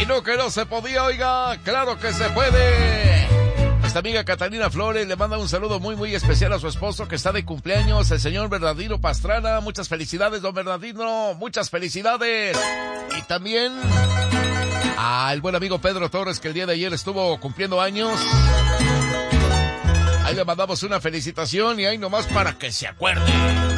Y no que no se podía, oiga, claro que se puede. Nuestra amiga Catalina Flores le manda un saludo muy muy especial a su esposo que está de cumpleaños, el señor Bernardino Pastrana. Muchas felicidades, don Bernardino, muchas felicidades. Y también al buen amigo Pedro Torres, que el día de ayer estuvo cumpliendo años. Ahí le mandamos una felicitación y ahí nomás para que se acuerde.